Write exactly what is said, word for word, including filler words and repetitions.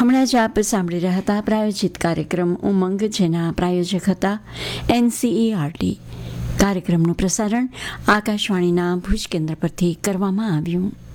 હમણાં જ આપ સાંભળી રહ્યા હતા પ્રાયોજિત કાર્યક્રમ ઉમંગ, જેના પ્રાયોજક હતા એનસીઈઆરટી. કાર્યક્રમનું પ્રસારણ આકાશવાણીના ભુજ કેન્દ્ર પરથી કરવામાં આવ્યું.